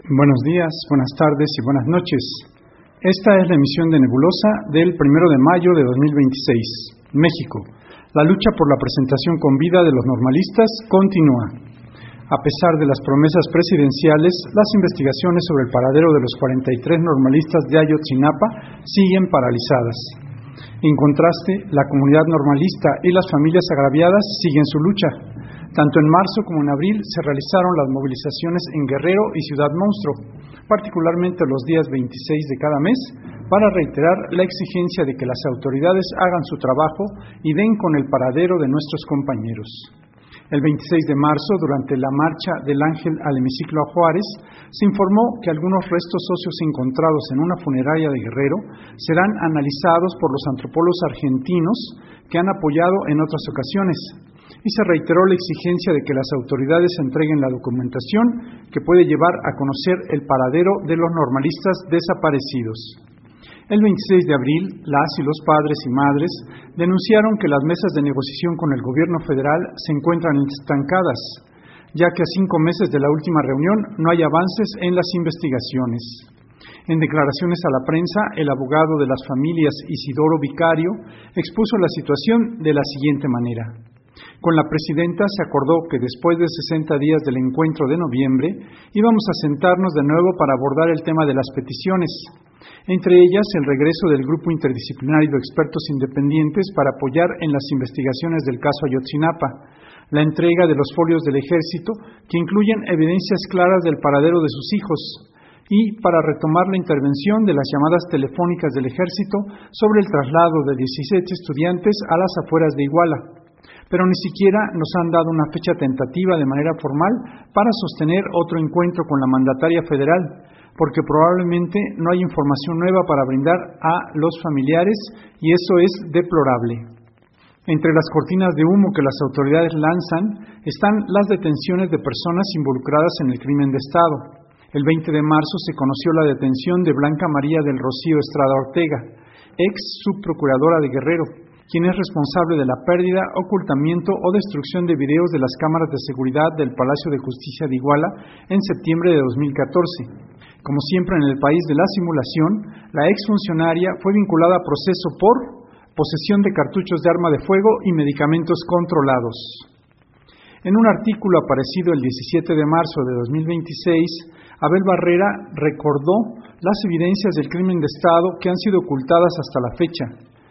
Buenos días, buenas tardes y buenas noches. Esta es la emisión de Nebulosa del 1 de mayo de 2026. México. La lucha por la presentación con vida de los normalistas continúa. A pesar de las promesas presidenciales, las investigaciones sobre el paradero de los 43 normalistas de Ayotzinapa siguen paralizadas. En contraste, la comunidad normalista y las familias agraviadas siguen su lucha. Tanto en marzo como en abril se realizaron las movilizaciones en Guerrero y Ciudad Monstruo, particularmente los días 26 de cada mes, para reiterar la exigencia de que las autoridades hagan su trabajo y den con el paradero de nuestros compañeros. El 26 de marzo, durante la marcha del Ángel al hemiciclo a Juárez, se informó que algunos restos óseos encontrados en una funeraria de Guerrero serán analizados por los antropólogos argentinos que han apoyado en otras ocasiones. Y se reiteró la exigencia de que las autoridades entreguen la documentación que puede llevar a conocer el paradero de los normalistas desaparecidos. El 26 de abril, las y los padres y madres denunciaron que las mesas de negociación con el gobierno federal se encuentran estancadas, ya que a 5 meses de la última reunión no hay avances en las investigaciones. En declaraciones a la prensa, el abogado de las familias, Isidoro Vicario, expuso la situación de la siguiente manera. Con la presidenta se acordó que después de 60 días del encuentro de noviembre íbamos a sentarnos de nuevo para abordar el tema de las peticiones, entre ellas el regreso del grupo interdisciplinario de expertos independientes para apoyar en las investigaciones del caso Ayotzinapa, la entrega de los folios del Ejército que incluyen evidencias claras del paradero de sus hijos y para retomar la intervención de las llamadas telefónicas del Ejército sobre el traslado de 17 estudiantes a las afueras de Iguala. Pero ni siquiera nos han dado una fecha tentativa de manera formal para sostener otro encuentro con la mandataria federal, porque probablemente no hay información nueva para brindar a los familiares y eso es deplorable. Entre las cortinas de humo que las autoridades lanzan están las detenciones de personas involucradas en el crimen de Estado. El 20 de marzo se conoció la detención de Blanca María del Rocío Estrada Ortega, ex subprocuradora de Guerrero, quien es responsable de la pérdida, ocultamiento o destrucción de videos de las cámaras de seguridad del Palacio de Justicia de Iguala en septiembre de 2014. Como siempre en el país de la simulación, la exfuncionaria fue vinculada a proceso por posesión de cartuchos de arma de fuego y medicamentos controlados. En un artículo aparecido el 17 de marzo de 2026, Abel Barrera recordó las evidencias del crimen de Estado que han sido ocultadas hasta la fecha.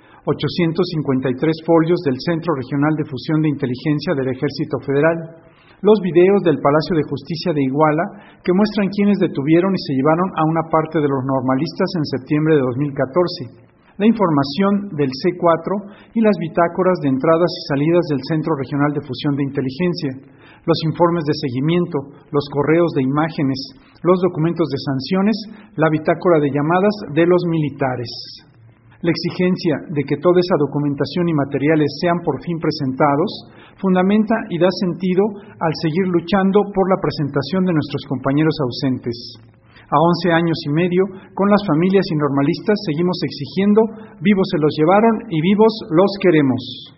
853 folios del Centro Regional de Fusión de Inteligencia del Ejército Federal, los videos del Palacio de Justicia de Iguala que muestran quiénes detuvieron y se llevaron a una parte de los normalistas en septiembre de 2014, la información del C4 y las bitácoras de entradas y salidas del Centro Regional de Fusión de Inteligencia, los informes de seguimiento, los correos de imágenes, los documentos de sanciones, la bitácora de llamadas de los militares. La exigencia de que toda esa documentación y materiales sean por fin presentados fundamenta y da sentido al seguir luchando por la presentación de nuestros compañeros ausentes. A 11 años y medio, con las familias y normalistas seguimos exigiendo, vivos se los llevaron y vivos los queremos.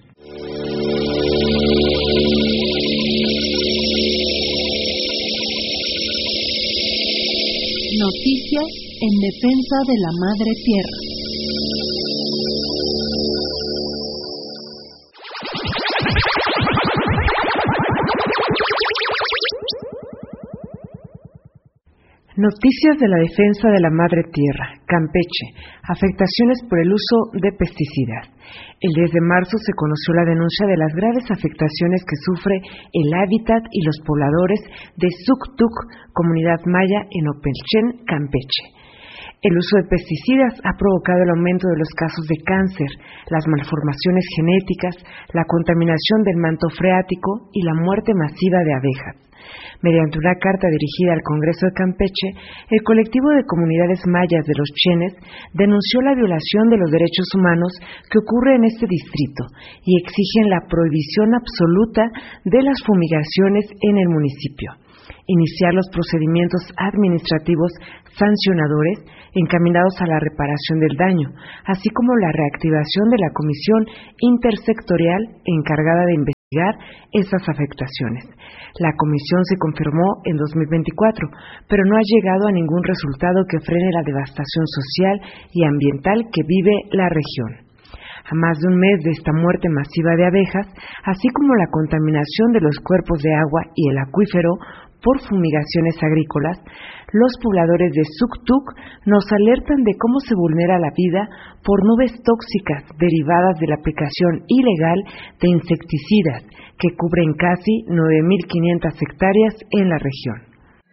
Noticias en defensa de la Madre Tierra. Noticias de la defensa de la Madre Tierra, Campeche, afectaciones por el uso de pesticidas. El 10 de marzo se conoció la denuncia de las graves afectaciones que sufre el hábitat y los pobladores de Suctuc, comunidad maya en Opelchen, Campeche. El uso de pesticidas ha provocado el aumento de los casos de cáncer, las malformaciones genéticas, la contaminación del manto freático y la muerte masiva de abejas. Mediante una carta dirigida al Congreso de Campeche, el colectivo de comunidades mayas de los Chenes denunció la violación de los derechos humanos que ocurre en este distrito y exigen la prohibición absoluta de las fumigaciones en el municipio, iniciar los procedimientos administrativos sancionadores encaminados a la reparación del daño, así como la reactivación de la Comisión Intersectorial encargada de investigar estas afectaciones. La comisión se confirmó en 2024, pero no ha llegado a ningún resultado que frene la devastación social y ambiental que vive la región. A más de un mes de esta muerte masiva de abejas, así como la contaminación de los cuerpos de agua y el acuífero por fumigaciones agrícolas, los pobladores de Suktuk nos alertan de cómo se vulnera la vida por nubes tóxicas derivadas de la aplicación ilegal de insecticidas que cubren casi 9.500 hectáreas en la región.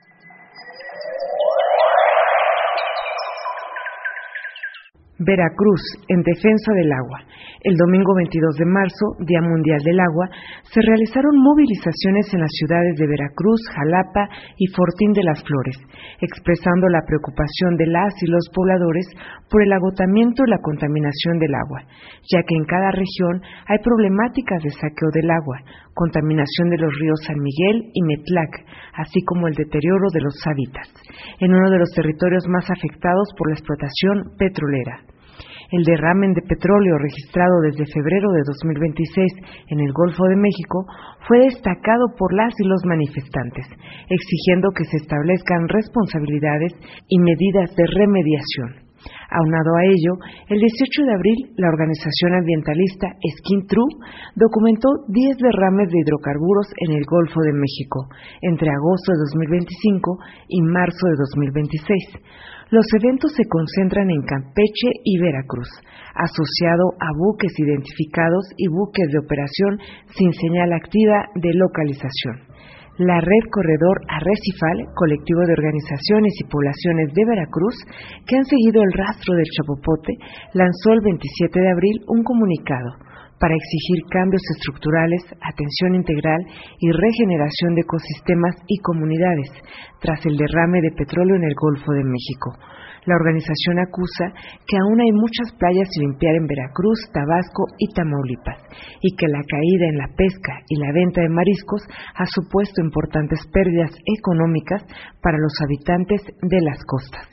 Veracruz, en defensa del agua. El domingo 22 de marzo, Día Mundial del Agua, se realizaron movilizaciones en las ciudades de Veracruz, Jalapa y Fortín de las Flores, expresando la preocupación de las y los pobladores por el agotamiento y la contaminación del agua, ya que en cada región hay problemáticas de saqueo del agua, contaminación de los ríos San Miguel y Metlac, así como el deterioro de los hábitats, en uno de los territorios más afectados por la explotación petrolera. El derrame de petróleo registrado desde febrero de 2026 en el Golfo de México fue destacado por las y los manifestantes, exigiendo que se establezcan responsabilidades y medidas de remediación. Aunado a ello, el 18 de abril, la organización ambientalista Skin True documentó 10 derrames de hidrocarburos en el Golfo de México entre agosto de 2025 y marzo de 2026. Los eventos se concentran en Campeche y Veracruz, asociado a buques identificados y buques de operación sin señal activa de localización. La Red Corredor Arrecifal, colectivo de organizaciones y poblaciones de Veracruz que han seguido el rastro del chapopote, lanzó el 27 de abril un comunicado para exigir cambios estructurales, atención integral y regeneración de ecosistemas y comunidades tras el derrame de petróleo en el Golfo de México. La organización acusa que aún hay muchas playas sin limpiar en Veracruz, Tabasco y Tamaulipas, y que la caída en la pesca y la venta de mariscos ha supuesto importantes pérdidas económicas para los habitantes de las costas.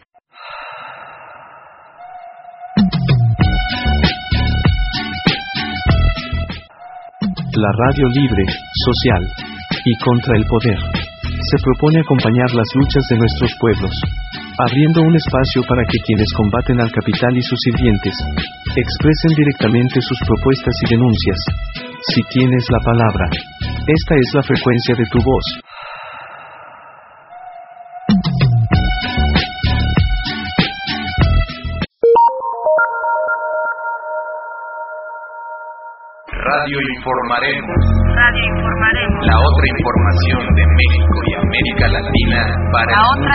La radio libre, social y contra el poder se propone acompañar las luchas de nuestros pueblos, abriendo un espacio para que quienes combaten al capital y sus sirvientes expresen directamente sus propuestas y denuncias. Si tienes la palabra, esta es la frecuencia de tu voz. Radio Informaremos. La otra información de México y América Latina para el mundo.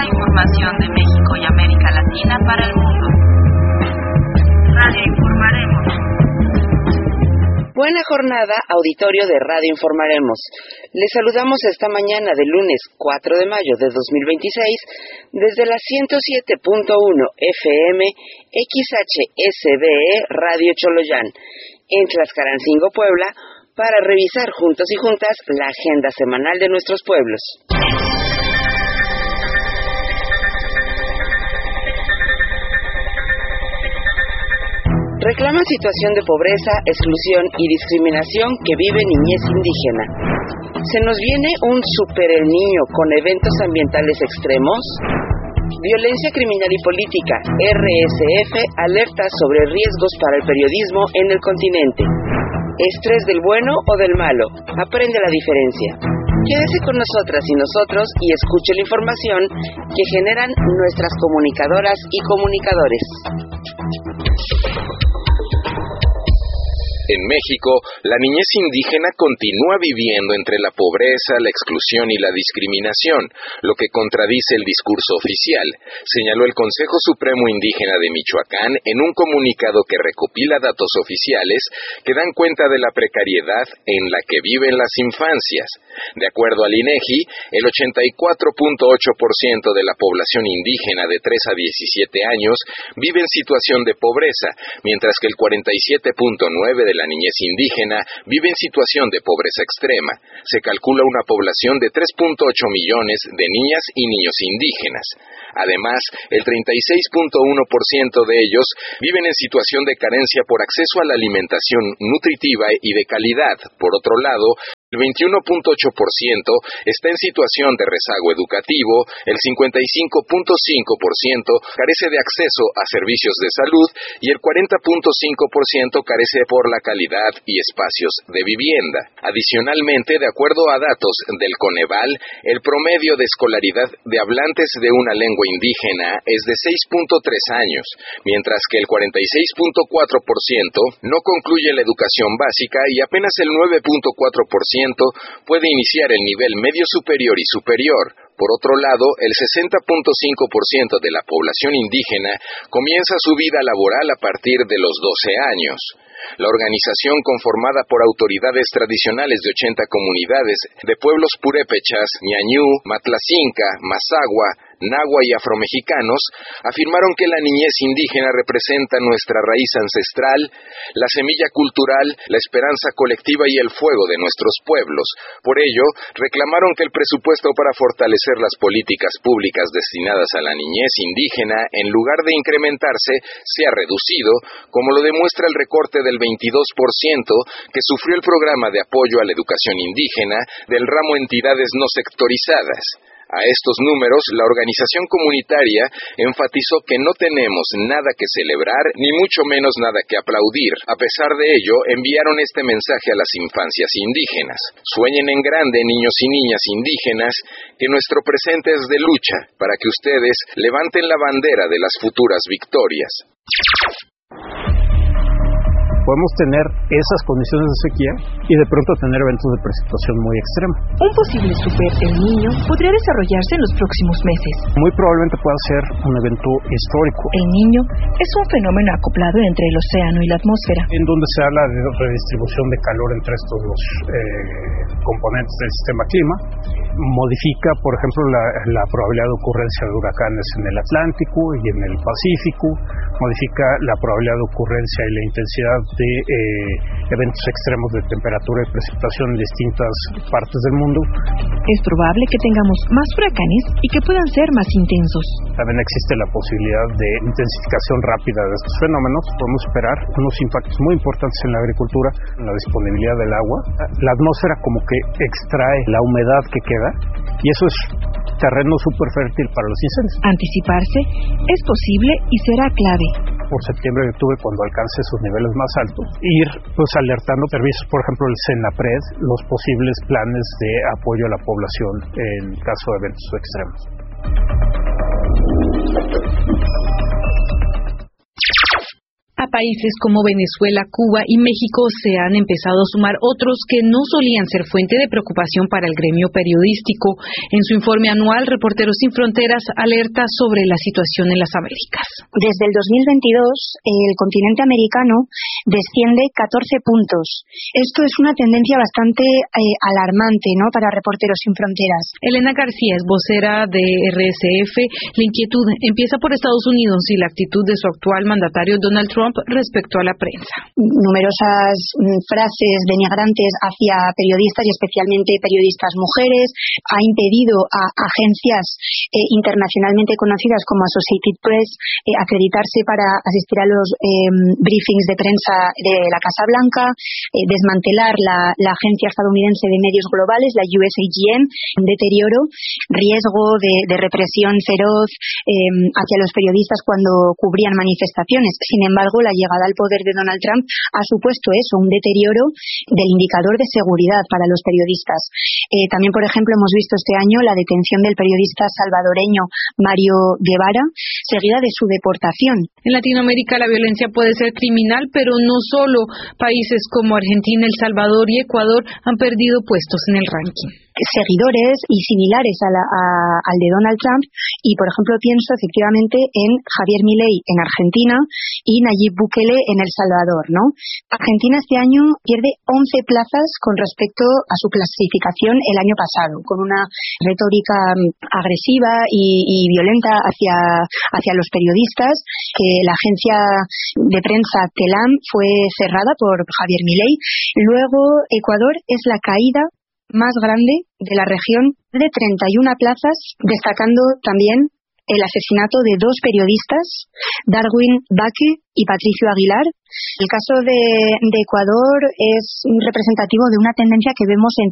Radio Informaremos. Buena jornada, auditorio de Radio Informaremos. Les saludamos esta mañana de lunes 4 de mayo de 2026 desde la 107.1 FM XHSBE Radio Choloyán en Tlaxcalancingo, Puebla, para revisar juntos y juntas la agenda semanal de nuestros pueblos. Reclaman situación de pobreza, exclusión y discriminación que vive niñez indígena. ¿Se nos viene un Super El Niño con eventos ambientales extremos? Violencia criminal y política. RSF alerta sobre riesgos para el periodismo en el continente. ¿Estrés del bueno o del malo? Aprende la diferencia. Quédese con nosotras y nosotros y escuche la información que generan nuestras comunicadoras y comunicadores. En México, la niñez indígena continúa viviendo entre la pobreza, la exclusión y la discriminación, lo que contradice el discurso oficial, señaló el Consejo Supremo Indígena de Michoacán en un comunicado que recopila datos oficiales que dan cuenta de la precariedad en la que viven las infancias. De acuerdo al INEGI, el 84.8% de la población indígena de 3 a 17 años vive en situación de pobreza, mientras que el 47.9% de de la niñez indígena vive en situación de pobreza extrema. Se calcula una población de 3.8 millones de niñas y niños indígenas. Además, el 36.1% de ellos viven en situación de carencia por acceso a la alimentación nutritiva y de calidad. Por otro lado, el 21.8% está en situación de rezago educativo, el 55.5% carece de acceso a servicios de salud y el 40.5% carece por la calidad y espacios de vivienda. Adicionalmente, de acuerdo a datos del Coneval, el promedio de escolaridad de hablantes de una lengua indígena es de 6.3 años, mientras que el 46.4% no concluye la educación básica y apenas el 9.4% puede iniciar el nivel medio superior y superior. Por otro lado, el 60.5% de la población indígena comienza su vida laboral a partir de los 12 años. La organización, conformada por autoridades tradicionales de 80 comunidades de pueblos purépechas, ñañú, matlacinca, mazahua, nahua y afromexicanos, afirmaron que la niñez indígena representa nuestra raíz ancestral, la semilla cultural, la esperanza colectiva y el fuego de nuestros pueblos. Por ello, reclamaron que el presupuesto para fortalecer las políticas públicas destinadas a la niñez indígena, en lugar de incrementarse, sea reducido, como lo demuestra el recorte del 22% que sufrió el programa de apoyo a la educación indígena del ramo entidades no sectorizadas. A estos números, la organización comunitaria enfatizó que no tenemos nada que celebrar, ni mucho menos nada que aplaudir. A pesar de ello, enviaron este mensaje a las infancias indígenas. Sueñen en grande, niños y niñas indígenas, que nuestro presente es de lucha, para que ustedes levanten la bandera de las futuras victorias. Podemos tener esas condiciones de sequía y de pronto tener eventos de precipitación muy extrema. Un posible Super El Niño podría desarrollarse en los próximos meses. Muy probablemente pueda ser un evento histórico. El Niño es un fenómeno acoplado entre el océano y la atmósfera, en donde se habla de redistribución de calor entre estos dos componentes del sistema clima. Modifica, por ejemplo, la probabilidad de ocurrencia de huracanes en el Atlántico y en el Pacífico. Modifica la probabilidad de ocurrencia y la intensidad de eventos extremos de temperatura y precipitación en distintas partes del mundo. Es probable que tengamos más huracanes y que puedan ser más intensos. También existe la posibilidad de intensificación rápida de estos fenómenos. Podemos esperar unos impactos muy importantes en la agricultura, en la disponibilidad del agua. La atmósfera como que extrae la humedad que queda y eso es terreno súper fértil para los incendios. Anticiparse es posible y será clave. Por septiembre y octubre, cuando alcance sus niveles más altos, ir alertando servicios, por ejemplo el Senapred, los posibles planes de apoyo a la población en caso de eventos extremos. A países como Venezuela, Cuba y México se han empezado a sumar otros que no solían ser fuente de preocupación para el gremio periodístico. En su informe anual, Reporteros Sin Fronteras alerta sobre la situación en las Américas. Desde el 2022, el continente americano desciende 14 puntos. Esto es una tendencia bastante alarmante, ¿no?, para Reporteros Sin Fronteras. Elena García es vocera de RSF. La inquietud empieza por Estados Unidos y la actitud de su actual mandatario Donald Trump respecto a la prensa. Numerosas frases denigrantes hacia periodistas y especialmente periodistas mujeres. Ha impedido a agencias internacionalmente conocidas como Associated Press acreditarse para asistir a los briefings de prensa de la Casa Blanca, desmantelar la Agencia Estadounidense de Medios Globales, la USAGM, un deterioro, riesgo de represión feroz hacia los periodistas cuando cubrían manifestaciones. Sin embargo, la llegada al poder de Donald Trump ha supuesto eso, un deterioro del indicador de seguridad para los periodistas. También, por ejemplo, hemos visto este año la detención del periodista salvadoreño Mario Guevara, seguida de su deportación. En Latinoamérica la violencia puede ser criminal, pero no solo. Países como Argentina, El Salvador y Ecuador han perdido puestos en el ranking. Seguidores y similares al de Donald Trump, y por ejemplo pienso efectivamente en Javier Milei en Argentina y Nayib Bukele en El Salvador, ¿no? Argentina este año pierde 11 plazas con respecto a su clasificación el año pasado, con una retórica agresiva y violenta hacia los periodistas, que la agencia de prensa Telam fue cerrada por Javier Milei. Luego, Ecuador es la caída más grande de la región de 31 plazas, destacando también el asesinato de 2 periodistas, Darwin Baque y Patricio Aguilar. El caso de Ecuador es representativo de una tendencia que vemos en